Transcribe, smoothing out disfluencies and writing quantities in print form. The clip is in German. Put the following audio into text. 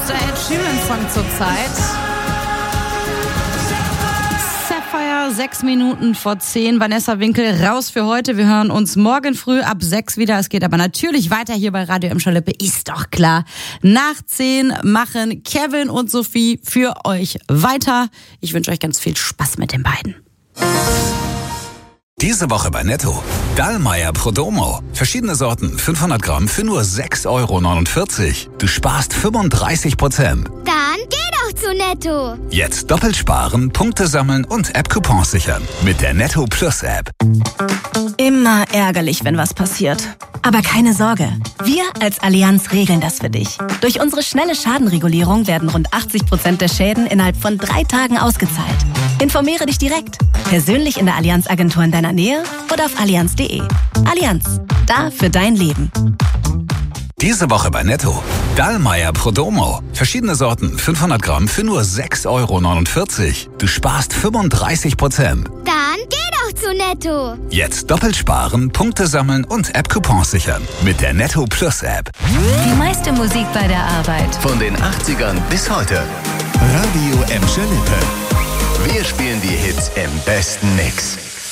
bester Ed Sheeran-Song zurzeit. Sapphire, 6 Minuten vor 10. Vanessa Winkel raus für heute. Wir hören uns morgen früh ab 6 wieder. Es geht aber natürlich weiter hier bei Radio Emscher-Lippe. Ist doch klar. Nach 10 machen Kevin und Sophie für euch weiter. Ich wünsche euch ganz viel Spaß mit den beiden. Diese Woche bei Netto. Dallmayr Prodomo. Verschiedene Sorten, 500 Gramm für nur 6,49 €. Du sparst 35%. Dann geh doch zu Netto. Jetzt doppelt sparen, Punkte sammeln und App-Coupons sichern. Mit der Netto Plus App. Immer ärgerlich, wenn was passiert. Aber keine Sorge. Wir als Allianz regeln das für dich. Durch unsere schnelle Schadenregulierung werden rund 80% der Schäden innerhalb von 3 Tagen ausgezahlt. Informiere dich direkt. Persönlich in der Allianz-Agentur in deiner Nähe oder auf allianz.de. Allianz. Da für dein Leben. Diese Woche bei Netto. Dallmayr Prodomo. Verschiedene Sorten, 500 Gramm für nur 6,49 €. Du sparst 35%. Dann geh doch zu Netto. Jetzt doppelt sparen, Punkte sammeln und App-Coupons sichern. Mit der Netto Plus App. Die meiste Musik bei der Arbeit. Von den 80ern bis heute. Radio Emscher-Lippe. Wir spielen die Hits im besten Mix.